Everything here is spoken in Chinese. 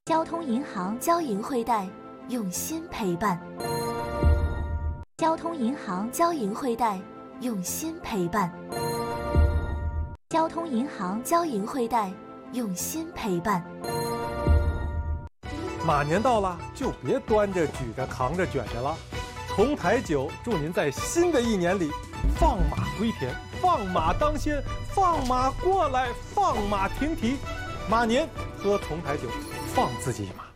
交通银行， 交银惠贷，用心陪伴。 交通银行， 交银惠贷，用心陪伴。 交通银行， 交银惠贷，用心陪伴。 马年到了，就别端着、举着、扛着、卷着了。同台酒祝您在新的一年里放马归田，放马当先，放马过来，放马停蹄。马年喝同台酒，放自己一马。